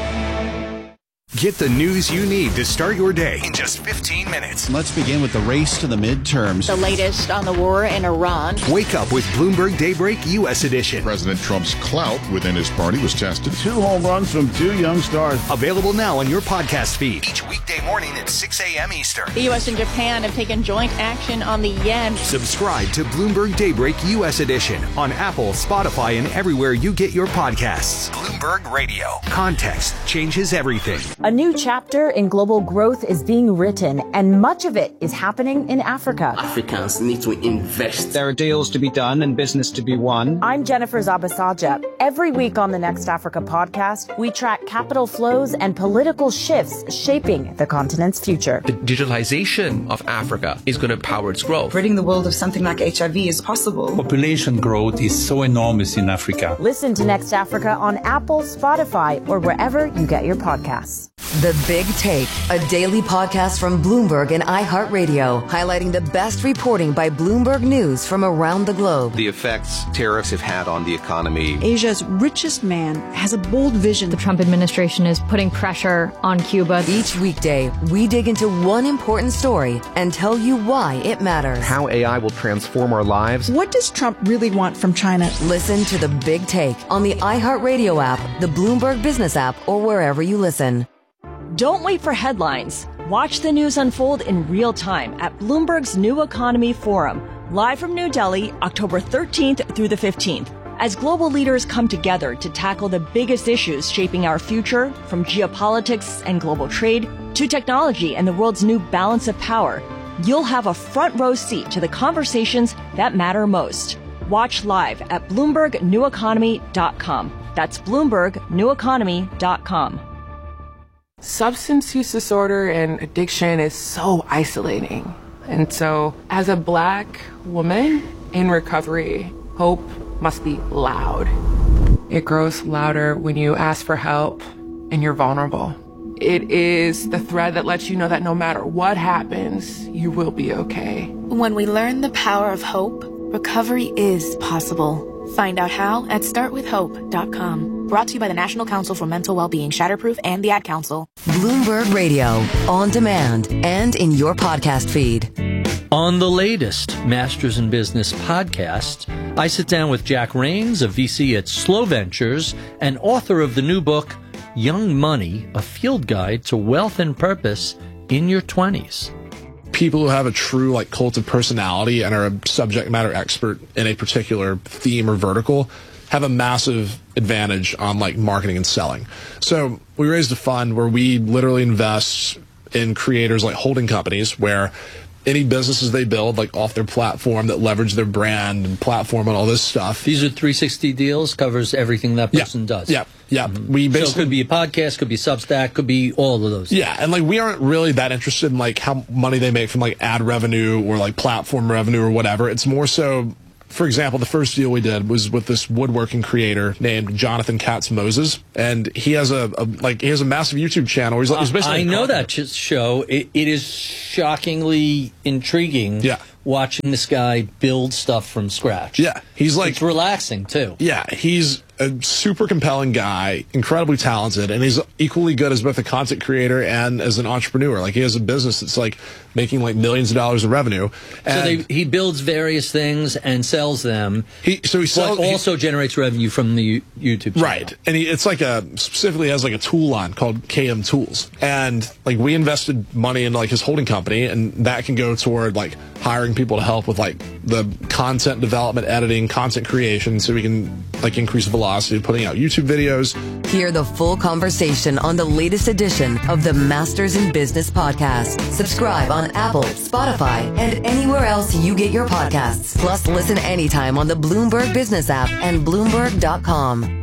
Get the news you need to start your day in just fifteen minutes. Let's begin with the race to the midterms. The latest on the war in Iran. Wake up with Bloomberg Daybreak U S Edition. President Trump's clout within his party was tested. Two home runs from two young stars. Available now on your podcast feed. Each weekday morning at six a.m. Eastern. The U S and Japan have taken joint action on the yen. Subscribe to Bloomberg Daybreak U S Edition on Apple, Spotify, and everywhere you get your podcasts. Bloomberg Radio. Context changes everything. A new chapter in global growth is being written, and much of it is happening in Africa. Africans need to invest. There are deals to be done and business to be won. I'm Jennifer Zabasaja. Every week on the Next Africa podcast, we track capital flows and political shifts shaping the continent's future. The digitalization of Africa is going to power its growth. Ridding the world of something like H I V is possible. Population growth is so enormous in Africa. Listen to Next Africa on Apple, Spotify, or wherever you get your podcasts. The Big Take, a daily podcast from Bloomberg and iHeartRadio, highlighting the best reporting by Bloomberg News from around the globe. The effects tariffs have had on the economy. Asia's richest man has a bold vision. The Trump administration is putting pressure on Cuba. Each weekday, we dig into one important story and tell you why it matters. How A I will transform our lives. What does Trump really want from China? Listen to The Big Take on the iHeartRadio app, the Bloomberg Business app, or wherever you listen. Don't wait for headlines. Watch the news unfold in real time at Bloomberg's New Economy Forum, live from New Delhi, October thirteenth through the fifteenth. As global leaders come together to tackle the biggest issues shaping our future, from geopolitics and global trade to technology and the world's new balance of power, you'll have a front row seat to the conversations that matter most. Watch live at Bloomberg New Economy dot com. That's Bloomberg New Economy dot com. Substance use disorder and addiction is so isolating. And so, as a Black woman in recovery, hope must be loud. It grows louder when you ask for help and you're vulnerable. It is the thread that lets you know that no matter what happens, you will be okay. When we learn the power of hope, recovery is possible. Find out how at start with hope dot com. Brought to you by the National Council for Mental Wellbeing, Shatterproof, and the Ad Council. Bloomberg Radio, on demand and in your podcast feed. On the latest Masters in Business podcast, I sit down with Jack Rains, a V C at Slow Ventures and author of the new book, Young Money, A Field Guide to Wealth and Purpose in Your twenties. People who have a true like cult of personality and are a subject matter expert in a particular theme or vertical have a massive advantage on like marketing and selling. So we raised a fund where we literally invest in creators like holding companies where any businesses they build like off their platform that leverage their brand and platform and all this stuff. These are three sixty deals, covers everything that person yeah, does. Yeah, yeah. Mm-hmm. We basically, so it could be a podcast, could be Substack, could be all of those. Yeah, and like we aren't really that interested in like how money they make from like ad revenue or like platform revenue or whatever. It's more so, for example, the first deal we did was with this woodworking creator named Jonathan Katz Moses, and he has a, a like he has a massive YouTube channel. He's, he's basically I know that show. It, it is shockingly intriguing. Yeah. Watching this guy build stuff from scratch. Yeah, he's like it's relaxing too. Yeah, he's a super compelling guy, incredibly talented, and he's equally good as both a content creator and as an entrepreneur. Like he has a business that's like making like millions of dollars of revenue. And so they, he builds various things and sells them. He so he sells, but also he, generates revenue from the YouTube channel. Right, and he, it's like a specifically has like a tool line called K M Tools, and like we invested money into like his holding company, and that can go toward like hiring people to help with like the content development, editing, content creation, so we can like increase the velocity of putting out YouTube videos. Hear the full conversation on the latest edition of the Masters in Business podcast. Subscribe on Apple, Spotify, and anywhere else you get your podcasts. Plus, listen anytime on the Bloomberg Business app and Bloomberg dot com.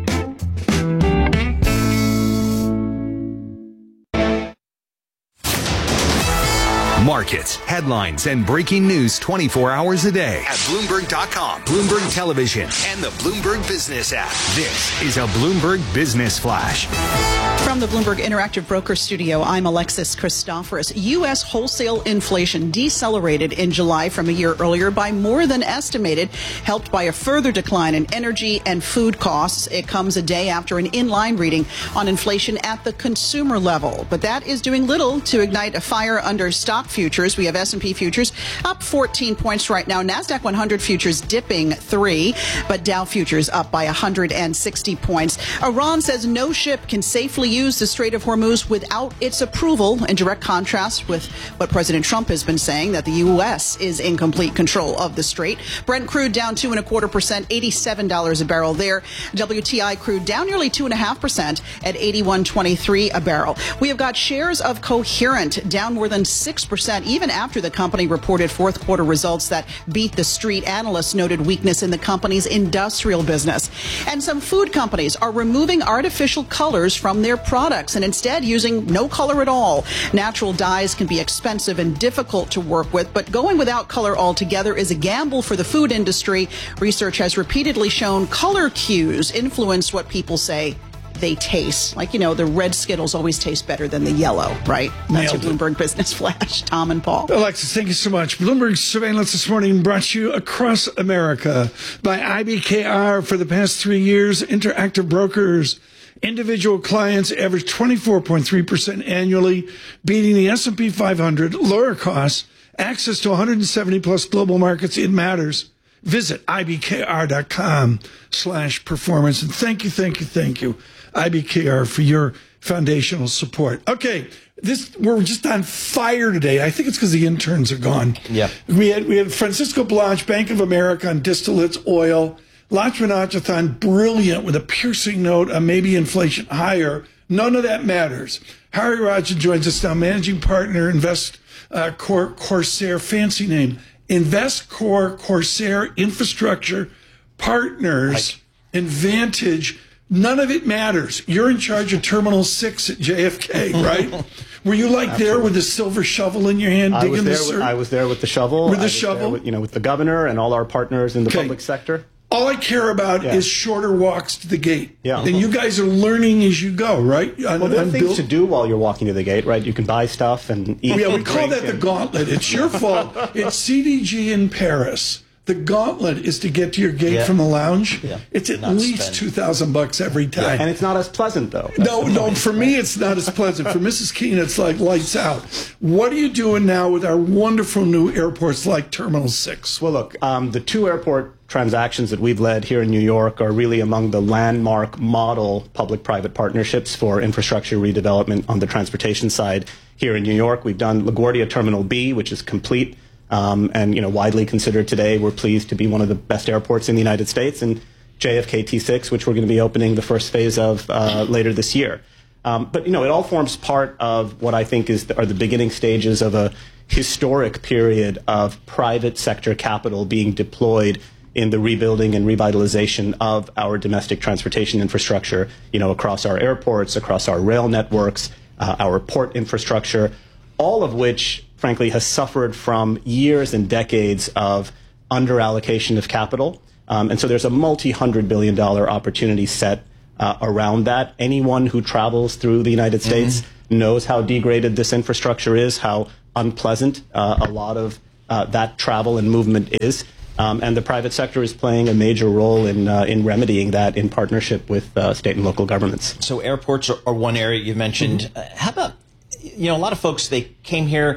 Markets, headlines, and breaking news twenty-four hours a day at Bloomberg dot com, Bloomberg Television, and the Bloomberg Business app. This is a Bloomberg Business Flash. From the Bloomberg Interactive Broker Studio, I'm Alexis Christoforous. U S wholesale inflation decelerated in July from a year earlier by more than estimated, helped by a further decline in energy and food costs. It comes a day after an in-line reading on inflation at the consumer level. But that is doing little to ignite a fire under stock futures. We have S and P futures up fourteen points right now. NASDAQ one hundred futures dipping three, but Dow futures up by one hundred sixty points. Iran says no ship can safely use the Strait of Hormuz without its approval, in direct contrast with what President Trump has been saying, that the U S is in complete control of the strait. Brent crude down two and a quarter percent, eighty-seven dollars a barrel there. W T I crude down nearly two and a half percent at eighty-one twenty-three a barrel. We have got shares of Coherent down more than six percent, even after the company reported fourth quarter results that beat the street. Analysts noted weakness in the company's industrial business. And some food companies are removing artificial colors from their products and instead using no color at all. Natural dyes can be expensive and difficult to work with, but going without color altogether is a gamble for the food industry. Research has repeatedly shown color cues influence what people say they taste. Like, you know, the red Skittles always taste better than the yellow, right? That's your Bloomberg Business Flash. Tom and Paul. Alexis, thank you so much. Bloomberg Surveillance this morning brought to you across America by I B K R. For the past three years, Interactive Brokers. Individual clients average twenty-four point three percent annually, beating the S and P five hundred, lower costs, access to one hundred seventy plus global markets. It matters. Visit I B K R dot com slash performance. And thank you, thank you, thank you, I B K R, for your foundational support. Okay, this we're just on fire today. I think it's because the interns are gone. Yeah. We had, we had Francisco Blanche, Bank of America, on distillates, oil. Lachlan Achuthan, brilliant, with a piercing note on maybe inflation higher. None of that matters. Hari Rajan joins us now, managing partner, Invest uh, Cor- Corsair, fancy name, InvestCore Corsair Infrastructure Partners, and Vantage. None of it matters. You're in charge of Terminal six at J F K, right? Were you like Absolutely. there with the silver shovel in your hand, I digging was there the with, I was there with the shovel. With the I was shovel? There with, you know, with the governor and all our partners in the okay. public sector. All I care about yeah. is shorter walks to the gate. Yeah. And you guys are learning as you go, right? On, well, there are things build- to do while you're walking to the gate, right? You can buy stuff and eat. Oh, yeah, we and call that and- the gauntlet. It's your fault. It's C D G in Paris. The gauntlet is to get to your gate yeah. from the lounge. Yeah. It's at Not least spend. two thousand bucks every time. Yeah. And it's not as pleasant, though. That's no, no, for me, it's not as pleasant. For Missus Keene, it's like lights out. What are you doing now with our wonderful new airports like Terminal six? Well, look, um, the two airport transactions that we've led here in New York are really among the landmark model public-private partnerships for infrastructure redevelopment on the transportation side here in New York. We've done LaGuardia Terminal B, which is complete. Um, and, you know, widely considered today, we're pleased to be one of the best airports in the United States, and J F K T six, which we're going to be opening the first phase of uh, later this year. Um, but, you know, it all forms part of what I think is the, are the beginning stages of a historic period of private sector capital being deployed in the rebuilding and revitalization of our domestic transportation infrastructure, you know, across our airports, across our rail networks, uh, our port infrastructure, all of which, frankly, has suffered from years and decades of underallocation of capital. Um, and so there's a multi-hundred billion dollar opportunity set uh, around that. Anyone who travels through the United States mm-hmm. knows how degraded this infrastructure is, how unpleasant uh, a lot of uh, that travel and movement is. Um, and the private sector is playing a major role in uh, in remedying that in partnership with uh, state and local governments. So airports are, are one area you mentioned. Mm-hmm. Uh, how about, you know, a lot of folks, they came here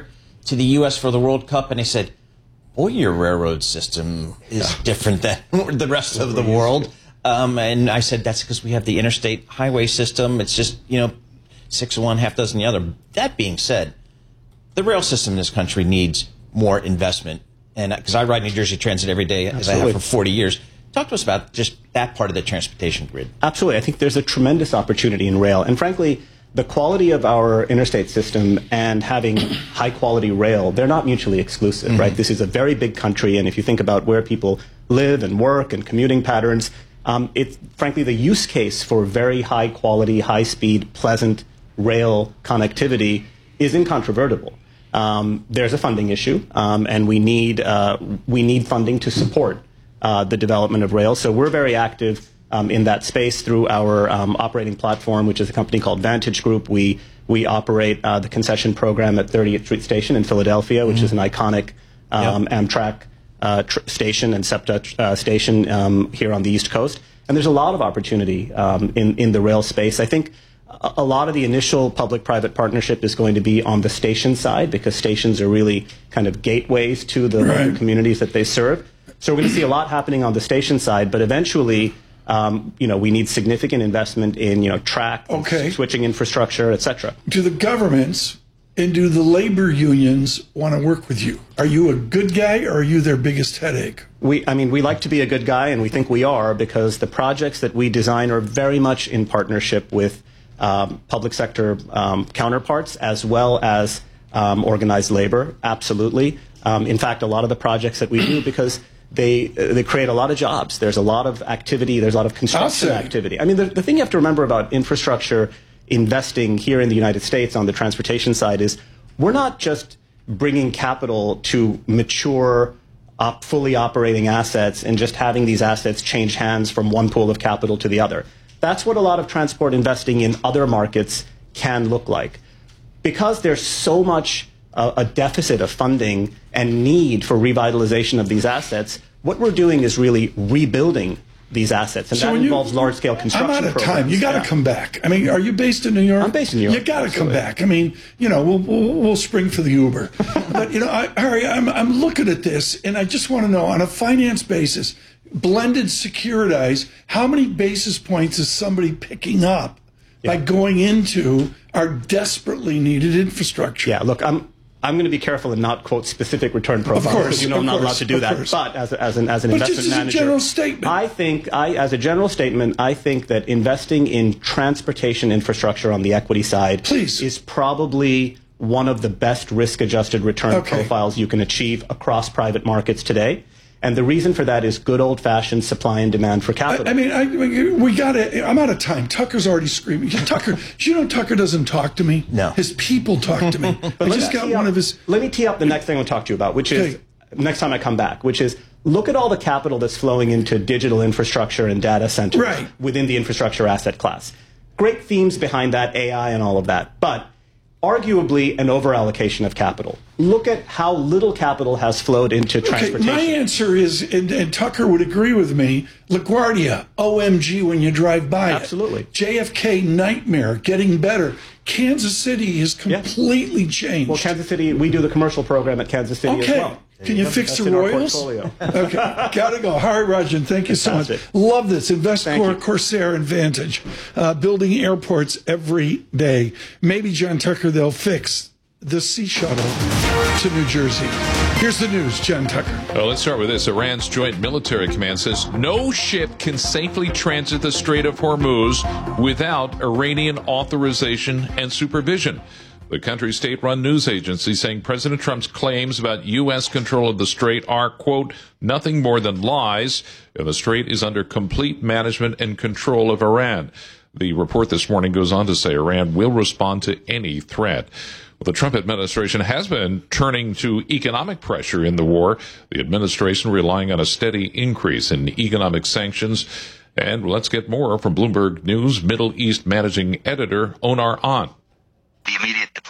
to the U S for the World Cup, and they said, boy, your railroad system is yeah. different than the rest of the world. Um, and I said, that's because we have the interstate highway system. It's just, you know, six of one, half dozen the other. That being said, the rail system in this country needs more investment. And because I ride New Jersey Transit every day, Absolutely. as I have for forty years. Talk to us about just that part of the transportation grid. Absolutely. I think there's a tremendous opportunity in rail. And frankly, the quality of our interstate system and having high-quality rail, they're not mutually exclusive, mm-hmm. right? This is a very big country, and if you think about where people live and work and commuting patterns, um, it's frankly the use case for very high-quality, high-speed, pleasant rail connectivity is incontrovertible. Um, there's a funding issue, um, and we need uh, we need funding to support uh, the development of rail. So we're very active um, in that space through our um, operating platform, which is a company called Vantage Group. We we operate uh, the concession program at thirtieth Street Station in Philadelphia, which mm-hmm. is an iconic um, yep. Amtrak uh, tr- station and SEPTA uh, station um, here on the East Coast. And there's a lot of opportunity um, in in the rail space. I think a lot of the initial public-private partnership is going to be on the station side, because stations are really kind of gateways to the right. local communities that they serve. So we're going to see a lot happening on the station side, but eventually, um, you know, we need significant investment in, you know, track, okay. switching infrastructure, et cetera. Do the governments and do the labor unions want to work with you? Are you a good guy, or are you their biggest headache? We, I mean, we like to be a good guy, and we think we are, because the projects that we design are very much in partnership with Um, public sector um, counterparts, as well as um, organized labor. Absolutely. Um, in fact, a lot of the projects that we do, because they they create a lot of jobs. There's a lot of activity. There's a lot of construction activity. I mean, the, the thing you have to remember about infrastructure investing here in the United States on the transportation side is we're not just bringing capital to mature, op, fully operating assets and just having these assets change hands from one pool of capital to the other. That's what a lot of transport investing in other markets can look like. Because there's so much uh, a deficit of funding and need for revitalization of these assets, what we're doing is really rebuilding these assets, and so that involves you, large-scale construction I'm out of programs. time. You got to yeah. come back. I mean, are you based in New York? I'm based in New York. You got to come back. I mean, you know, we'll we'll, we'll spring for the Uber. But you know, I, Harry, I'm I'm looking at this, and I just want to know, on a finance basis, blended securitized, how many basis points is somebody picking up yeah. by going into our desperately needed infrastructure? Yeah, look, I'm I'm going to be careful and not quote specific return profiles, of course, because you know I'm not course, allowed to do that. Course. But as a, as an as an but investment just as manager, a general statement. I think I as a general statement, I think that investing in transportation infrastructure on the equity side Please. is probably one of the best risk-adjusted return okay. profiles you can achieve across private markets today. And the reason for that is good old-fashioned supply and demand for capital. I, I mean, I, we got to. I'm out of time. Tucker's already screaming. Tucker, you know, Tucker doesn't talk to me. No, his people talk to me. But I just got one up, of his. Let me tee up the next thing I'll talk to you about, which is okay. next time I come back, which is look at all the capital that's flowing into digital infrastructure and data centers right. within the infrastructure asset class. Great themes behind that, A I and all of that, but arguably an overallocation of capital. Look at how little capital has flowed into okay, transportation. My answer is, and, and Tucker would agree with me, LaGuardia, O M G when you drive by Absolutely. it. J F K, nightmare, getting better. Kansas City has completely yeah. changed. Well, Kansas City, we do the commercial program at Kansas City okay. as well. Can you That's fix the Royals? Okay, gotta go. Harry Rajan, thank you so much. Love this. InvestCore, Corsair, and Vantage, uh, building airports every day. Maybe, John Tucker, they'll fix the sea shuttle to New Jersey. Here's the news, John Tucker. Well, let's start with this. Iran's Joint Military Command says no ship can safely transit the Strait of Hormuz without Iranian authorization and supervision. The country's state-run news agency saying President Trump's claims about U S control of the strait are, quote, nothing more than lies, and the strait is under complete management and control of Iran. The report this morning goes on to say Iran will respond to any threat. Well, the Trump administration has been turning to economic pressure in the war, the administration relying on a steady increase in economic sanctions. And let's get more from Bloomberg News Middle East managing editor Onar An. The immediate diplomatic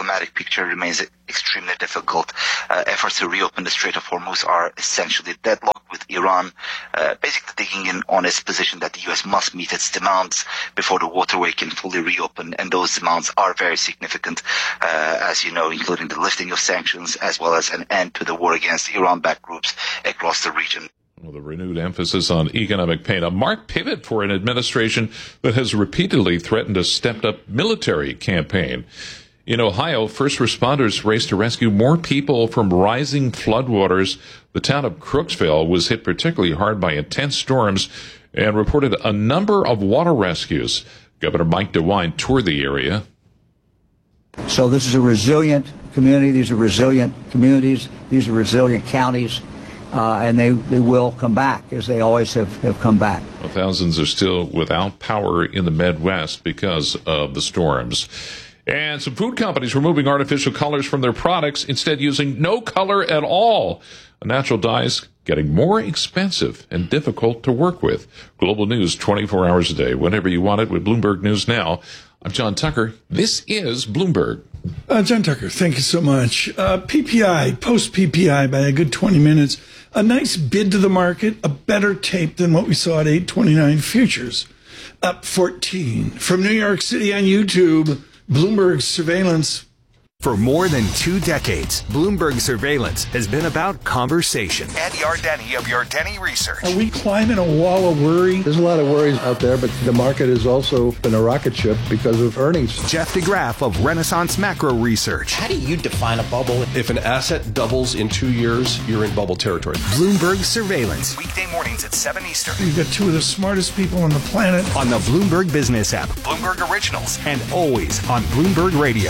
diplomatic picture remains extremely difficult. Uh, efforts to reopen the Strait of Hormuz are essentially deadlocked, with Iran uh, basically taking in on its position that the U S must meet its demands before the waterway can fully reopen, and those demands are very significant, uh, as you know, including the lifting of sanctions as well as an end to the war against Iran-backed groups across the region. With a renewed emphasis on economic pain, a marked pivot for an administration that has repeatedly threatened a stepped-up military campaign. In Ohio, first responders raced to rescue more people from rising floodwaters. The town of Crooksville was hit particularly hard by intense storms and reported a number of water rescues. Governor Mike DeWine toured the area. So this is a resilient community. These are resilient communities. These are resilient counties. Uh, and they, they will come back, as they always have, have come back. Well, thousands are still without power in the Midwest because of the storms. And some food companies removing artificial colors from their products, instead using no color at all. A natural dye is getting more expensive and difficult to work with. Global news twenty-four hours a day, whenever you want it, with Bloomberg News Now. I'm John Tucker. This is Bloomberg. Uh, John Tucker, thank you so much. Uh, P P I, post-P P I by a good twenty minutes. A nice bid to the market, a better tape than what we saw at eight twenty-nine futures. Up fourteen. From New York City on YouTube, Bloomberg Surveillance. For more than two decades, Bloomberg Surveillance has been about conversation. Ed Yardeni of Yardeni Research. Are we climbing a wall of worry? There's a lot of worries out there, but the market has also been a rocket ship because of earnings. Jeff DeGraff of Renaissance Macro Research. How do you define a bubble? If an asset doubles in two years, you're in bubble territory. Bloomberg Surveillance. Weekday mornings at seven Eastern. You've got two of the smartest people on the planet. On the Bloomberg Business app, Bloomberg Originals, and always on Bloomberg Radio.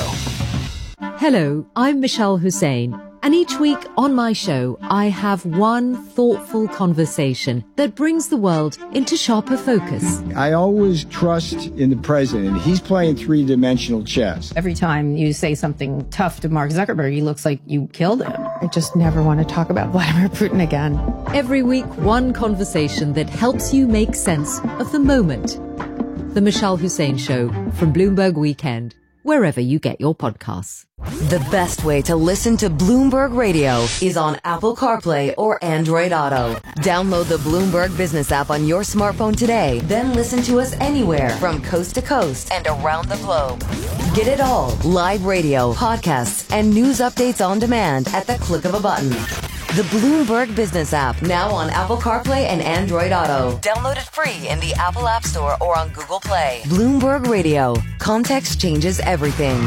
Hello, I'm Michelle Hussein, and each week on my show, I have one thoughtful conversation that brings the world into sharper focus. I always trust in the president. He's playing three-dimensional chess. Every time you say something tough to Mark Zuckerberg, he looks like you killed him. I just never want to talk about Vladimir Putin again. Every week, one conversation that helps you make sense of the moment. The Michelle Hussein Show from Bloomberg Weekend, wherever you get your podcasts. The best way to listen to Bloomberg Radio is on Apple CarPlay or Android Auto. Download the Bloomberg Business app on your smartphone today, then listen to us anywhere from coast to coast and around the globe. Get it all, live radio, podcasts, and news updates on demand at the click of a button. The Bloomberg Business app, now on Apple CarPlay and Android Auto. Download it free in the Apple App Store or on Google Play. Bloomberg Radio. Context changes everything.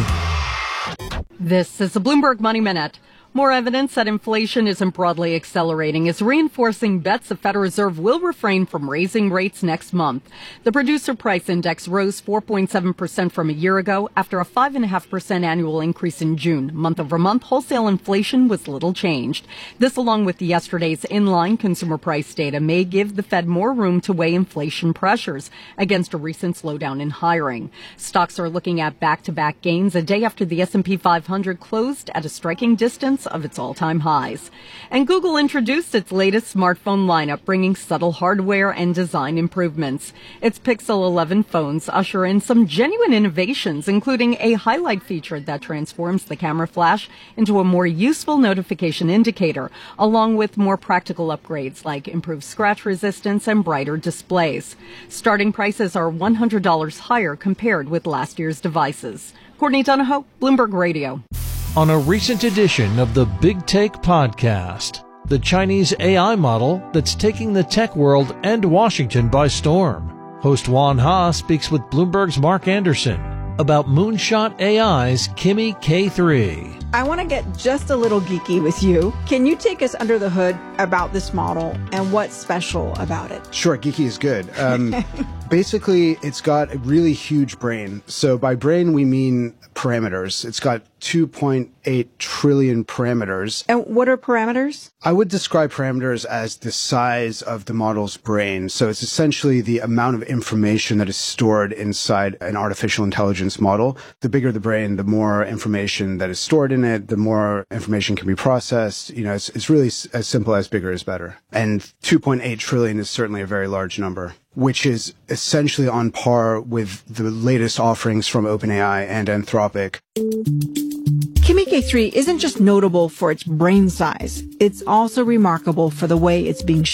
This is the Bloomberg Money Minute. More evidence that inflation isn't broadly accelerating is reinforcing bets the Federal Reserve will refrain from raising rates next month. The Producer Price Index rose four point seven percent from a year ago after a five point five percent annual increase in June. Month over month, wholesale inflation was little changed. This, along with yesterday's in-line consumer price data, may give the Fed more room to weigh inflation pressures against a recent slowdown in hiring. Stocks are looking at back-to-back gains a day after the S and P five hundred closed at a striking distance of its all-time highs. And Google introduced its latest smartphone lineup, bringing subtle hardware and design improvements. Its Pixel eleven phones usher in some genuine innovations, including a highlight feature that transforms the camera flash into a more useful notification indicator, along with more practical upgrades like improved scratch resistance and brighter displays. Starting prices are one hundred dollars higher compared with last year's devices. Courtney Donahoe, Bloomberg Radio. On a recent edition of the Big Take podcast, the Chinese A I model that's taking the tech world and Washington by storm. Host Juan Ha speaks with Bloomberg's Mark Anderson about Moonshot A I's Kimi K three. I want to get just a little geeky with you. Can you take us under the hood about this model and what's special about it? Sure, geeky is good. Um, basically, it's got a really huge brain. So by brain, we mean parameters. It's got two point eight trillion parameters. And what are parameters? I would describe parameters as the size of the model's brain. So it's essentially the amount of information that is stored inside an artificial intelligence model. The bigger the brain, the more information that is stored in it, the more information can be processed. You know, it's, it's really as simple as bigger is better. And two point eight trillion is certainly a very large number, which is essentially on par with the latest offerings from OpenAI and Anthropic. Kimi K three isn't just notable for its brain size, it's also remarkable for the way it's being